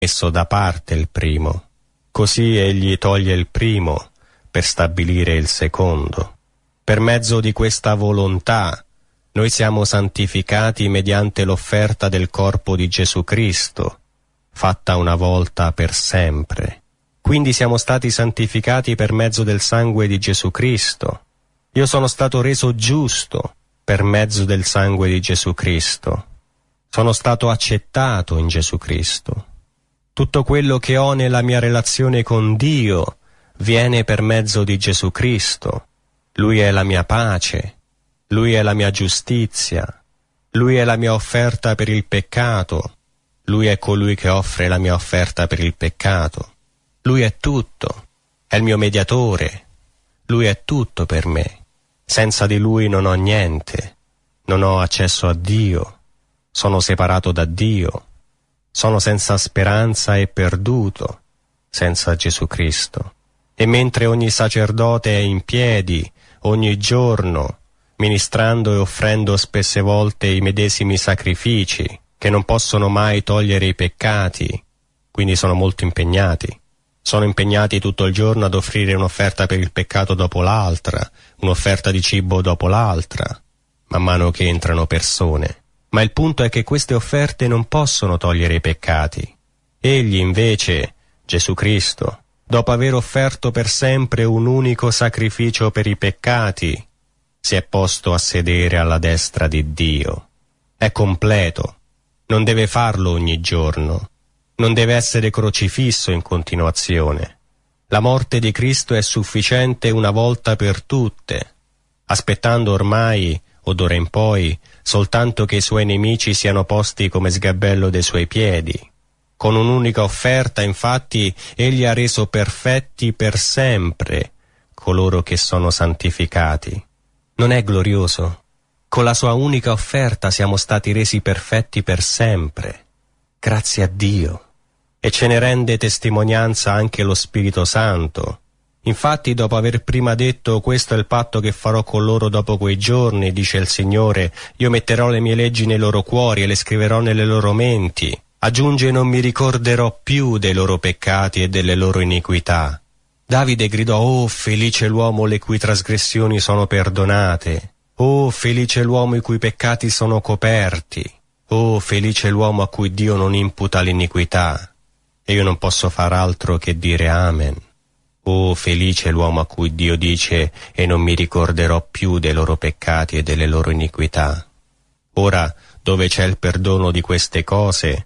messo da parte il primo. Così egli toglie il primo per stabilire il secondo. Per mezzo di questa volontà noi siamo santificati mediante l'offerta del corpo di Gesù Cristo, fatta una volta per sempre. Quindi siamo stati santificati per mezzo del sangue di Gesù Cristo. Io sono stato reso giusto per mezzo del sangue di Gesù Cristo. Sono stato accettato in Gesù Cristo. Tutto quello che ho nella mia relazione con Dio viene per mezzo di Gesù Cristo. Lui è la mia pace, Lui è la mia giustizia, Lui è la mia offerta per il peccato, Lui è colui che offre la mia offerta per il peccato. Lui è tutto, è il mio mediatore, Lui è tutto per me. Senza di Lui non ho niente, non ho accesso a Dio, sono separato da Dio, sono senza speranza e perduto senza Gesù Cristo. E mentre ogni sacerdote è in piedi ogni giorno, ministrando e offrendo spesse volte i medesimi sacrifici, che non possono mai togliere i peccati, quindi sono molto impegnati. Sono impegnati tutto il giorno ad offrire un'offerta per il peccato dopo l'altra, un'offerta di cibo dopo l'altra, man mano che entrano persone. Ma il punto è che queste offerte non possono togliere i peccati. Egli invece, Gesù Cristo, dopo aver offerto per sempre un unico sacrificio per i peccati, si è posto a sedere alla destra di Dio. È completo, non deve farlo ogni giorno, non deve essere crocifisso in continuazione. La morte di Cristo è sufficiente una volta per tutte, aspettando ormai, o d'ora in poi, soltanto che i suoi nemici siano posti come sgabello dei suoi piedi. Con un'unica offerta, infatti, egli ha reso perfetti per sempre coloro che sono santificati. Non è glorioso? Con la sua unica offerta siamo stati resi perfetti per sempre. Grazie a Dio. E ce ne rende testimonianza anche lo Spirito Santo. Infatti, dopo aver prima detto «Questo è il patto che farò con loro dopo quei giorni», dice il Signore, «Io metterò le mie leggi nei loro cuori e le scriverò nelle loro menti». Aggiunge «Non mi ricorderò più dei loro peccati e delle loro iniquità». Davide gridò «Oh, felice l'uomo le cui trasgressioni sono perdonate! Oh, felice l'uomo i cui peccati sono coperti! Oh, felice l'uomo a cui Dio non imputa l'iniquità!» E io non posso far altro che dire Amen. Oh, felice l'uomo a cui Dio dice «E non mi ricorderò più dei loro peccati e delle loro iniquità». Ora, dove c'è il perdono di queste cose,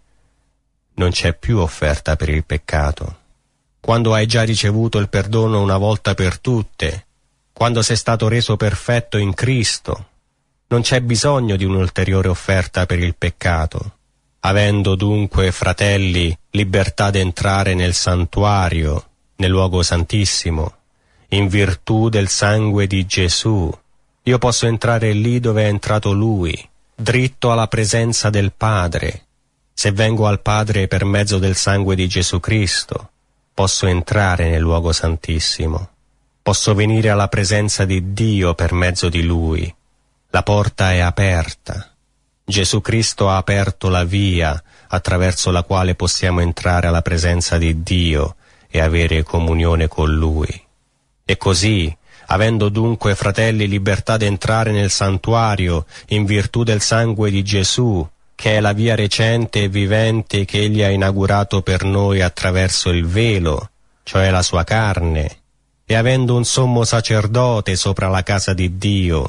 non c'è più offerta per il peccato. Quando hai già ricevuto il perdono una volta per tutte, quando sei stato reso perfetto in Cristo, non c'è bisogno di un'ulteriore offerta per il peccato. Avendo dunque, fratelli, libertà d'entrare nel santuario, nel luogo santissimo, in virtù del sangue di Gesù, io posso entrare lì dove è entrato Lui, dritto alla presenza del Padre. Se vengo al Padre per mezzo del sangue di Gesù Cristo, posso entrare nel luogo santissimo. Posso venire alla presenza di Dio per mezzo di Lui. La porta è aperta. Gesù Cristo ha aperto la via attraverso la quale possiamo entrare alla presenza di Dio e avere comunione con Lui. E così, avendo dunque, fratelli, libertà d'entrare nel santuario in virtù del sangue di Gesù, che è la via recente e vivente che Egli ha inaugurato per noi attraverso il velo, cioè la sua carne, e avendo un sommo sacerdote sopra la casa di Dio,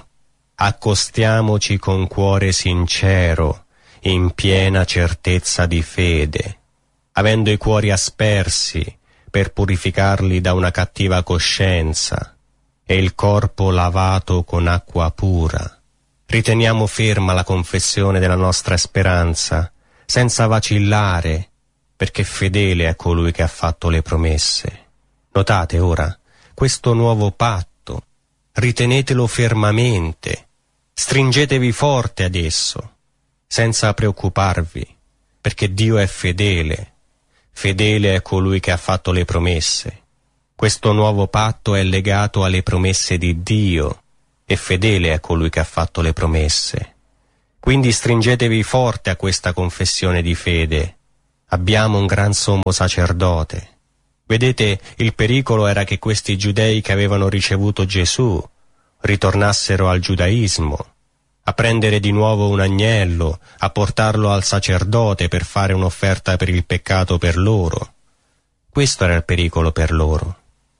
accostiamoci con cuore sincero, in piena certezza di fede, avendo i cuori aspersi per purificarli da una cattiva coscienza e il corpo lavato con acqua pura. Riteniamo ferma la confessione della nostra speranza, senza vacillare, perché fedele è colui che ha fatto le promesse. Notate ora questo nuovo patto, ritenetelo fermamente, stringetevi forte ad esso, senza preoccuparvi, perché Dio è fedele. Fedele è colui che ha fatto le promesse. Questo nuovo patto è legato alle promesse di Dio, e fedele è colui che ha fatto le promesse. Quindi stringetevi forte a questa confessione di fede, Abbiamo un gran sommo sacerdote. Vedete, il pericolo era che questi giudei che avevano ricevuto Gesù ritornassero al giudaismo, a prendere di nuovo un agnello, a portarlo al sacerdote per fare un'offerta per il peccato per loro. Questo era il pericolo per loro.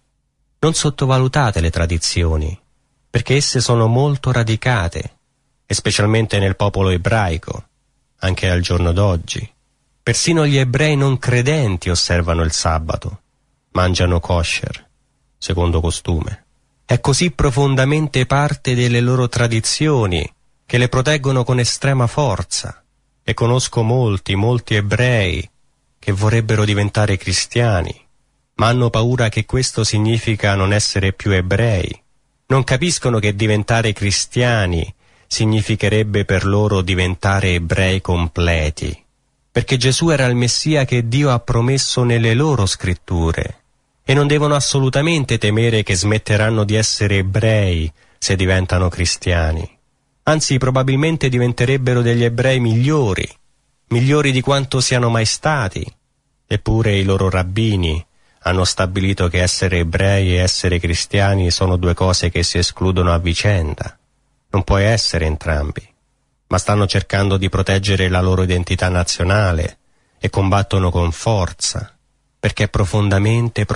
Non sottovalutate le tradizioni, perché esse sono molto radicate, e specialmente nel popolo ebraico, anche al giorno d'oggi. Persino gli ebrei non credenti osservano il sabato, mangiano kosher, secondo costume. È così profondamente parte delle loro tradizioni che le proteggono con estrema forza, e conosco molti ebrei che vorrebbero diventare cristiani, ma hanno paura che questo significa non essere più ebrei. Non capiscono che diventare cristiani significherebbe per loro diventare ebrei completi, perché Gesù era il Messia che Dio ha promesso nelle loro scritture, e non devono assolutamente temere che smetteranno di essere ebrei se diventano cristiani. Anzi, probabilmente diventerebbero degli ebrei migliori di quanto siano mai stati. Eppure i loro rabbini hanno stabilito che essere ebrei e essere cristiani sono due cose che si escludono a vicenda. Non puoi essere entrambi. Ma stanno cercando di proteggere la loro identità nazionale e combattono con forza, perché è profondamente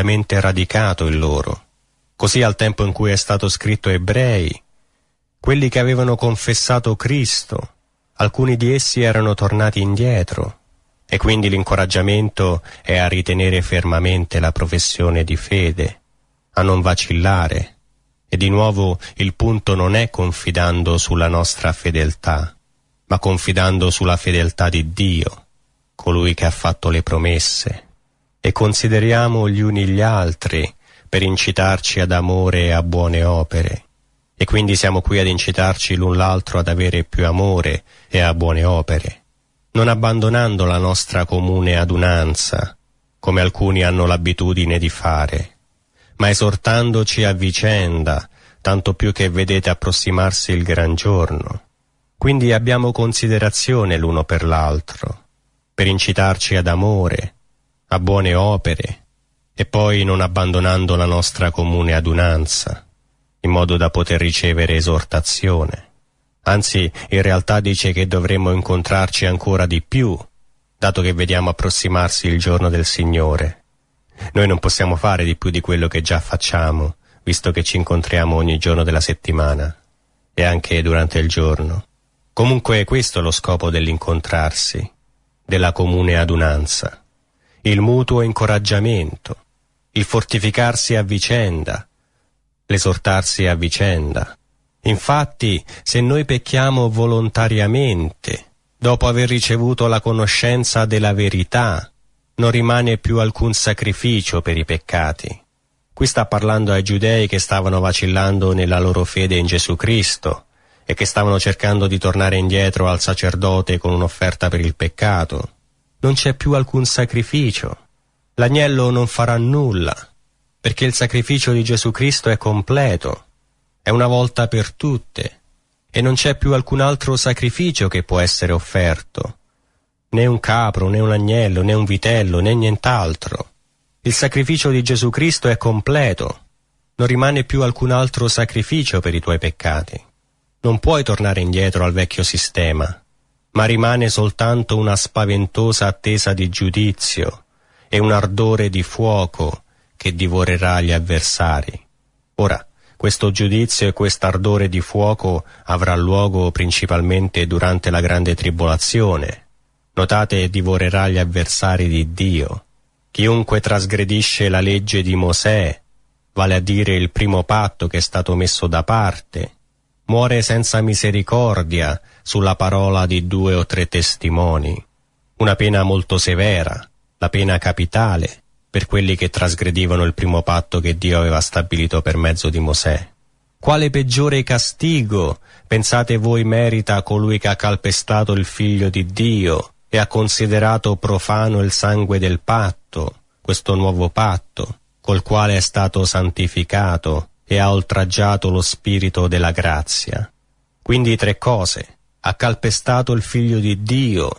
radicato in loro. Così al tempo in cui è stato scritto ebrei, quelli che avevano confessato Cristo, alcuni di essi erano tornati indietro, e quindi l'incoraggiamento è a ritenere fermamente la professione di fede, a non vacillare. E di nuovo il punto non è confidando sulla nostra fedeltà, ma confidando sulla fedeltà di Dio, colui che ha fatto le promesse. E consideriamo gli uni gli altri per incitarci ad amore e a buone opere. E quindi siamo qui ad incitarci l'un l'altro ad avere più amore e a buone opere, non abbandonando la nostra comune adunanza, come alcuni hanno l'abitudine di fare, ma esortandoci a vicenda, tanto più che vedete approssimarsi il gran giorno. Quindi abbiamo considerazione l'uno per l'altro, per incitarci ad amore, a buone opere, e poi non abbandonando la nostra comune adunanza, in modo da poter ricevere esortazione. Anzi, in realtà dice che dovremmo incontrarci ancora di più, dato che vediamo approssimarsi il giorno del Signore. Noi non possiamo fare di più di quello che già facciamo, visto che ci incontriamo ogni giorno della settimana, e anche durante il giorno. Comunque questo è lo scopo dell'incontrarsi, della comune adunanza, il mutuo incoraggiamento, il fortificarsi a vicenda, l'esortarsi a vicenda. Infatti, se noi pecchiamo volontariamente, dopo aver ricevuto la conoscenza della verità, non rimane più alcun sacrificio per i peccati. Qui sta parlando ai giudei che stavano vacillando nella loro fede in Gesù Cristo e che stavano cercando di tornare indietro al sacerdote con un'offerta per il peccato. Non c'è più alcun sacrificio. L'agnello non farà nulla, perché il sacrificio di Gesù Cristo è completo, è una volta per tutte, e non c'è più alcun altro sacrificio che può essere offerto. Né un capro, né un agnello, né un vitello, né nient'altro. Il sacrificio di Gesù Cristo è completo. Non rimane più alcun altro sacrificio per i tuoi peccati. Non puoi tornare indietro al vecchio sistema, ma rimane soltanto una spaventosa attesa di giudizio e un ardore di fuoco che divorerà gli avversari. Ora, questo giudizio e quest'ardore di fuoco avrà luogo principalmente durante la grande tribolazione. Notate, divorerà gli avversari di Dio. Chiunque trasgredisce la legge di Mosè, vale a dire il primo patto che è stato messo da parte, muore senza misericordia sulla parola di 2 o 3 testimoni. Una pena molto severa, la pena capitale, per quelli che trasgredivano il primo patto che Dio aveva stabilito per mezzo di Mosè. Quale peggiore castigo, pensate voi, merita colui che ha calpestato il Figlio di Dio e ha considerato profano il sangue del patto, questo nuovo patto, col quale è stato santificato e ha oltraggiato lo Spirito della grazia? Quindi 3 cose: ha calpestato il Figlio di Dio,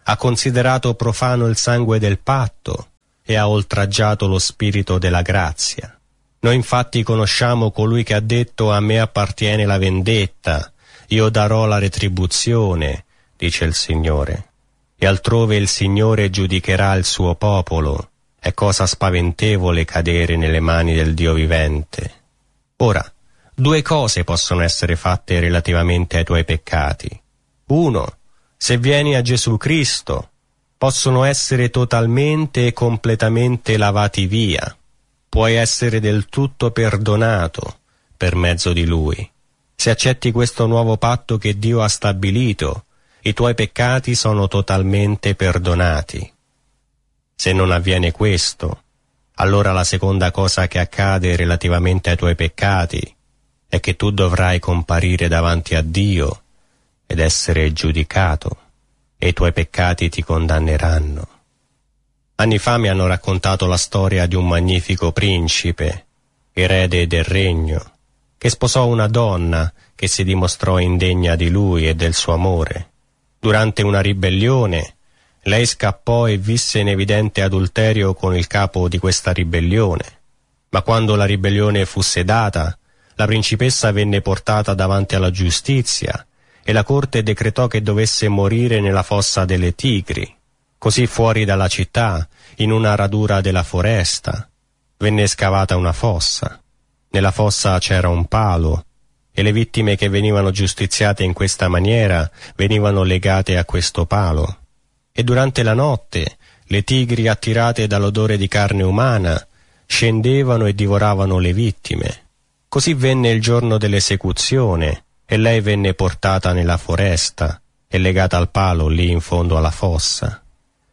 ha considerato profano il sangue del patto e ha oltraggiato lo spirito della grazia. Noi infatti conosciamo colui che ha detto: a me appartiene la vendetta, io darò la retribuzione, dice il Signore. E altrove il Signore giudicherà il suo popolo. È cosa spaventevole cadere nelle mani del Dio vivente. Ora, due cose possono essere fatte relativamente ai tuoi peccati. Uno, se vieni a Gesù Cristo, possono essere totalmente e completamente lavati via. Puoi essere del tutto perdonato per mezzo di Lui. Se accetti questo nuovo patto che Dio ha stabilito, i tuoi peccati sono totalmente perdonati. Se non avviene questo, allora la seconda cosa che accade relativamente ai tuoi peccati è che tu dovrai comparire davanti a Dio ed essere giudicato, e i tuoi peccati ti condanneranno. Anni fa mi hanno raccontato la storia di un magnifico principe, erede del regno, che sposò una donna che si dimostrò indegna di lui e del suo amore. Durante una ribellione, lei scappò e visse in evidente adulterio con il capo di questa ribellione. Ma quando la ribellione fu sedata, la principessa venne portata davanti alla giustizia e la corte decretò che dovesse morire nella fossa delle tigri. Così fuori dalla città, in una radura della foresta, venne scavata una fossa. Nella fossa c'era un palo e le vittime che venivano giustiziate in questa maniera venivano legate a questo palo. E durante la notte le tigri, attirate dall'odore di carne umana, scendevano e divoravano le vittime. Così venne il giorno dell'esecuzione e lei venne portata nella foresta e legata al palo lì in fondo alla fossa.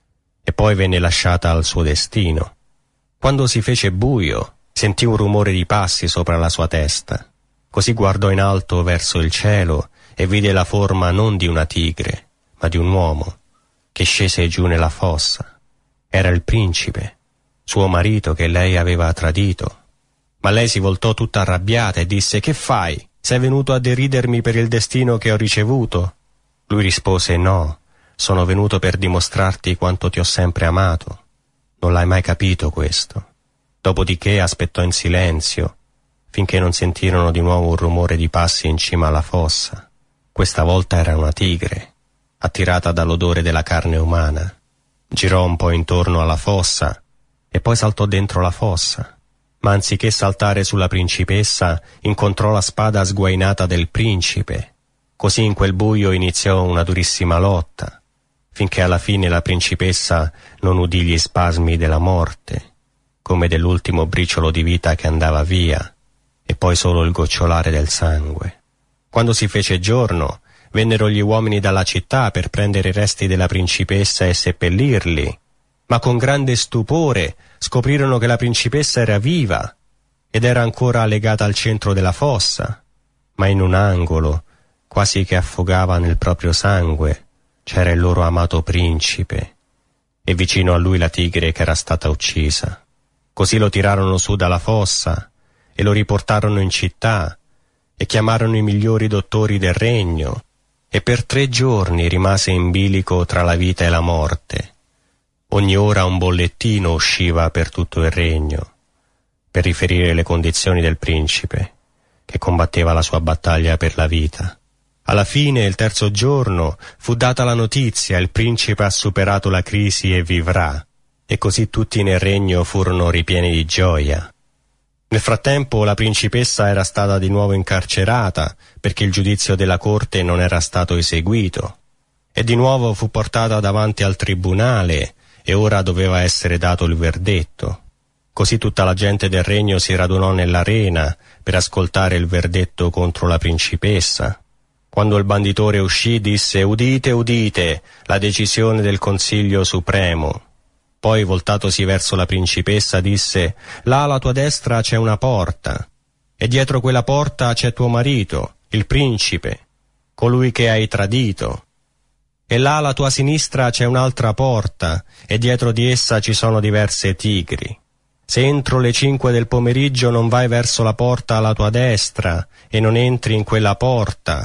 E poi venne lasciata al suo destino. Quando si fece buio, sentì un rumore di passi sopra la sua testa. Così guardò in alto verso il cielo e vide la forma non di una tigre, ma di un uomo, che scese giù nella fossa. Era il principe, suo marito, che lei aveva tradito. Ma lei si voltò tutta arrabbiata e disse: «Che fai? Sei venuto a deridermi per il destino che ho ricevuto?» Lui rispose: «No, sono venuto per dimostrarti quanto ti ho sempre amato. Non l'hai mai capito questo». Dopodiché aspettò in silenzio, finché non sentirono di nuovo un rumore di passi in cima alla fossa. Questa volta era una tigre, attirata dall'odore della carne umana. Girò un po' intorno alla fossa e poi saltò dentro la fossa. Ma anziché saltare sulla principessa, incontrò la spada sguainata del principe. Così in quel buio iniziò una durissima lotta, finché alla fine la principessa non udì gli spasmi della morte, come dell'ultimo briciolo di vita che andava via, e poi solo il gocciolare del sangue. Quando si fece giorno, vennero gli uomini dalla città per prendere i resti della principessa e seppellirli, ma con grande stupore scoprirono che la principessa era viva ed era ancora legata al centro della fossa, ma in un angolo, quasi che affogava nel proprio sangue, c'era il loro amato principe, e vicino a lui la tigre che era stata uccisa. Così lo tirarono su dalla fossa e lo riportarono in città e chiamarono i migliori dottori del regno, e per 3 giorni rimase in bilico tra la vita e la morte. Ogni ora un bollettino usciva per tutto il regno per riferire le condizioni del principe, che combatteva la sua battaglia per la vita. Alla fine, il 3° giorno, fu data la notizia: il principe ha superato la crisi e vivrà. E così tutti nel regno furono ripieni di gioia. Nel frattempo la principessa era stata di nuovo incarcerata perché il giudizio della corte non era stato eseguito, e di nuovo fu portata davanti al tribunale e ora doveva essere dato il verdetto. Così tutta la gente del regno si radunò nell'arena per ascoltare il verdetto contro la principessa. Quando il banditore uscì disse: «Udite, udite, la decisione del Consiglio Supremo». Poi, voltatosi verso la principessa, disse: «Là alla tua destra c'è una porta, e dietro quella porta c'è tuo marito, il principe, colui che hai tradito. E là alla tua sinistra c'è un'altra porta, e dietro di essa ci sono diverse tigri. Se entro le 5 del pomeriggio non vai verso la porta alla tua destra, e non entri in quella porta,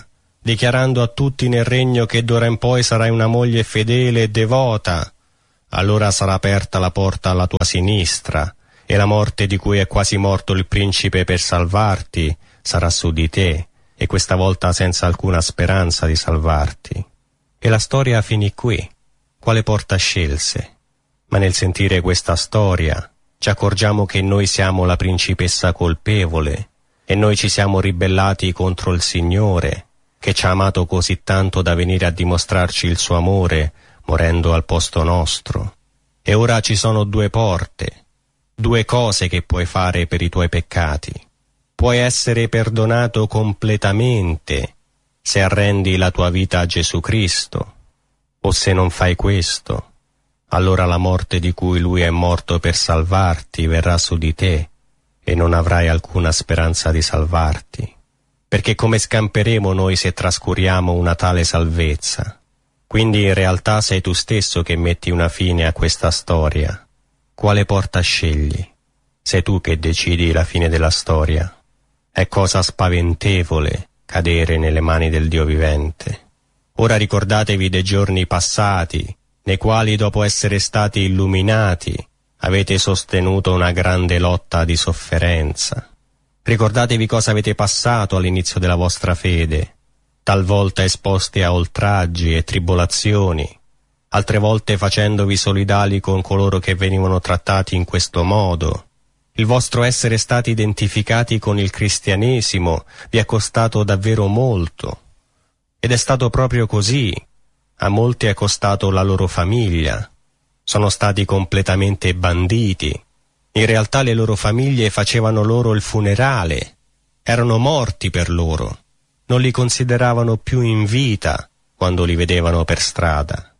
dichiarando a tutti nel regno che d'ora in poi sarai una moglie fedele e devota. Allora sarà aperta la porta alla tua sinistra, e la morte di cui è quasi morto il principe per salvarti sarà su di te, e questa volta senza alcuna speranza di salvarti. E la storia finì qui. Quale porta scelse? Ma nel sentire questa storia ci accorgiamo che noi siamo la principessa colpevole, e noi ci siamo ribellati contro il Signore, che ci ha amato così tanto da venire a dimostrarci il suo amore, morendo al posto nostro. E ora ci sono due porte, due cose che puoi fare per i tuoi peccati. Puoi essere perdonato completamente se arrendi la tua vita a Gesù Cristo, o se non fai questo, allora la morte di cui Lui è morto per salvarti verrà su di te e non avrai alcuna speranza di salvarti. Perché come scamperemo noi se trascuriamo una tale salvezza? Quindi in realtà sei tu stesso che metti una fine a questa storia. Quale porta scegli? Sei tu che decidi la fine della storia. È cosa spaventevole cadere nelle mani del Dio vivente. Ora ricordatevi dei giorni passati, nei quali dopo essere stati illuminati avete sostenuto una grande lotta di sofferenza. Ricordatevi cosa avete passato all'inizio della vostra fede, talvolta esposti a oltraggi e tribolazioni, altre volte facendovi solidali con coloro che venivano trattati in questo modo. Il vostro essere stati identificati con il cristianesimo vi è costato davvero molto. Ed è stato proprio così. A molti è costato la loro famiglia. Sono stati completamente banditi. In realtà le loro famiglie facevano loro il funerale. Erano morti per loro. Non li consideravano più in vita quando li vedevano per strada.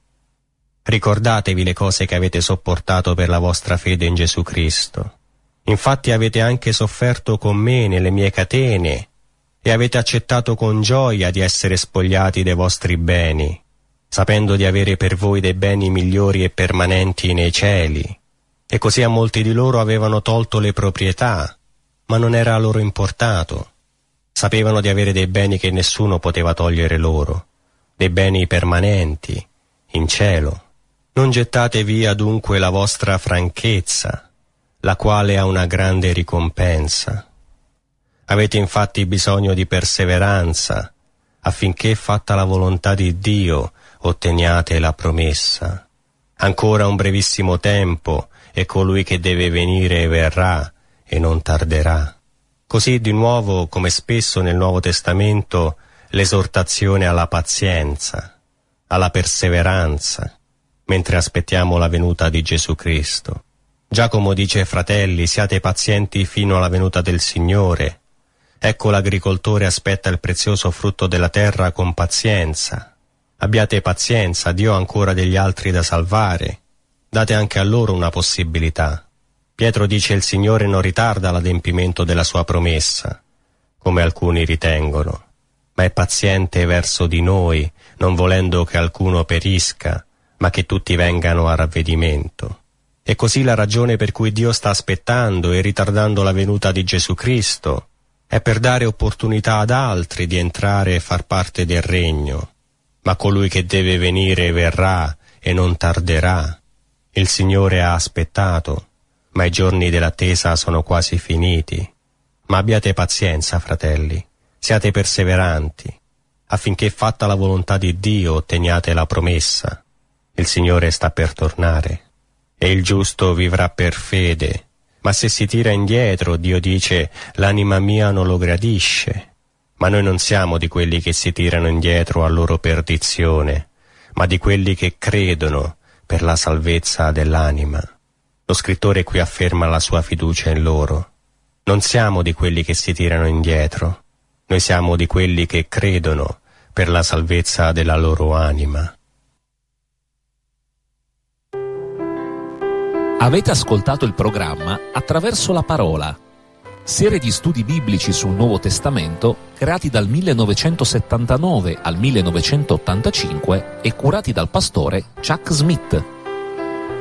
Ricordatevi le cose che avete sopportato per la vostra fede in Gesù Cristo. Infatti avete anche sofferto con me nelle mie catene e avete accettato con gioia di essere spogliati dei vostri beni, sapendo di avere per voi dei beni migliori e permanenti nei cieli. E così a molti di loro avevano tolto le proprietà, ma non era a loro importato. Sapevano di avere dei beni che nessuno poteva togliere loro, dei beni permanenti, in cielo. Non gettate via dunque la vostra franchezza, la quale ha una grande ricompensa. Avete infatti bisogno di perseveranza, affinché, fatta la volontà di Dio, otteniate la promessa. Ancora un brevissimo tempo, e colui che deve venire verrà, e non tarderà. Così di nuovo, come spesso nel Nuovo Testamento, l'esortazione alla pazienza, alla perseveranza, mentre aspettiamo la venuta di Gesù Cristo. Giacomo dice: fratelli, siate pazienti fino alla venuta del Signore. Ecco, l'agricoltore aspetta il prezioso frutto della terra con pazienza. Abbiate pazienza, Dio ha ancora degli altri da salvare. Date anche a loro una possibilità. Pietro dice: il Signore non ritarda l'adempimento della sua promessa, come alcuni ritengono, ma è paziente verso di noi, non volendo che alcuno perisca, ma che tutti vengano a ravvedimento. E così la ragione per cui Dio sta aspettando e ritardando la venuta di Gesù Cristo è per dare opportunità ad altri di entrare e far parte del regno. Ma colui che deve venire verrà e non tarderà. Il Signore ha aspettato, ma i giorni dell'attesa sono quasi finiti. Ma abbiate pazienza, fratelli, siate perseveranti, affinché, fatta la volontà di Dio, otteniate la promessa. Il Signore sta per tornare. E il giusto vivrà per fede. Ma se si tira indietro, Dio dice: l'anima mia non lo gradisce. Ma noi non siamo di quelli che si tirano indietro a loro perdizione, ma di quelli che credono per la salvezza dell'anima. Lo scrittore qui afferma la sua fiducia in loro. Non siamo di quelli che si tirano indietro, noi siamo di quelli che credono per la salvezza della loro anima. Avete ascoltato il programma Attraverso la Parola, serie di studi biblici sul Nuovo Testamento creati dal 1979 al 1985 e curati dal pastore Chuck Smith.